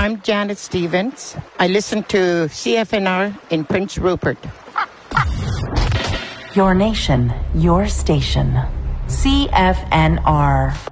I'm Janet Stevens. I listen to CFNR in Prince Rupert. Your nation, your station. CFNR.